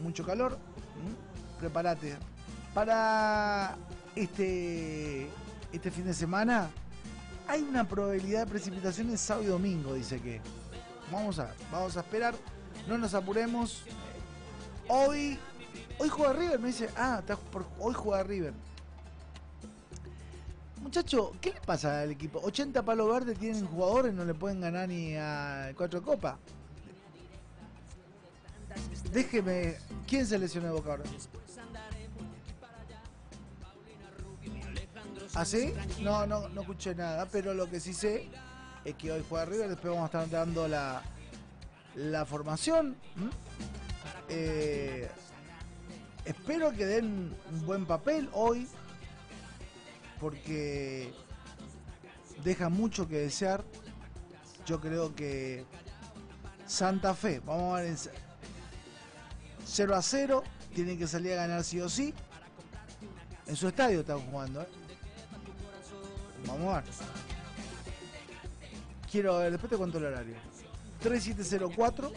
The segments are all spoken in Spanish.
mucho calor. Prepárate para este fin de semana. Hay una probabilidad de precipitaciones sábado y domingo, dice que. Vamos a esperar, no nos apuremos. Hoy juega River, me dice. Hoy juega River. Muchacho, ¿qué le pasa al equipo? 80 palos verdes tienen jugadores, no le pueden ganar ni a 4 copas. Déjeme, ¿quién se lesionó de Boca ahora? ¿Ah, sí? No escuché nada, pero lo que sí sé es que hoy juega River, después vamos a estar dando la formación. Espero que den un buen papel hoy, porque deja mucho que desear. Yo creo que Santa Fe, vamos a ver, 0-0, tienen que salir a ganar sí o sí. En su estadio están jugando, Vamos a ver. Quiero ver, después te cuento el horario. 3704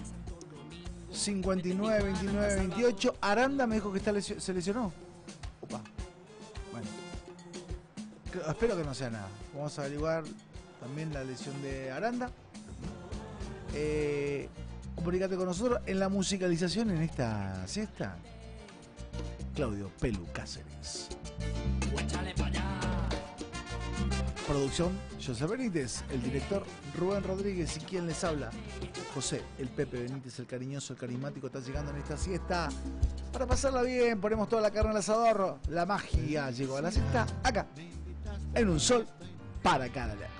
59 29 28. Aranda me dijo que se lesionó. Opa. Bueno. Espero que no sea nada. Vamos a averiguar también la lesión de Aranda. Comunicate con nosotros en la musicalización en esta siesta. Claudio Pelu Cáceres. Producción José Benítez, el director Rubén Rodríguez y quien les habla, José, el Pepe Benítez, el cariñoso, el carismático, está llegando en esta siesta para pasarla bien. Ponemos toda la carne al asador. La magia llegó a la siesta acá, en un sol para cada día.